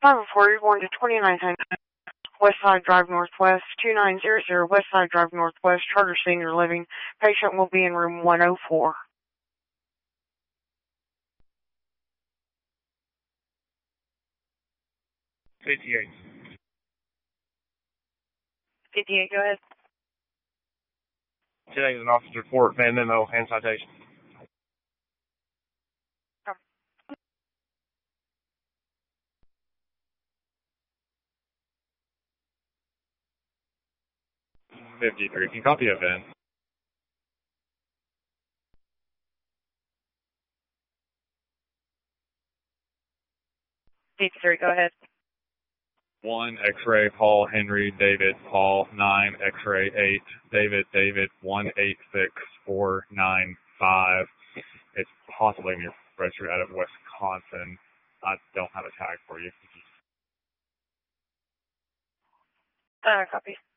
504, you're going to 2900 Westside Drive Northwest, 2900 Westside Drive Northwest, Charter Senior Living. Patient will be in room 104. 58. 58, go ahead. Today is an officer report, van memo, and citation. Come. 53. Can you copy a van? 53, go ahead. 1, X-ray, Paul, Henry, David, Paul, 9, X-ray, 8, David, 186495. It's possibly near registered out of Wisconsin. I don't have a tag for you. Copy.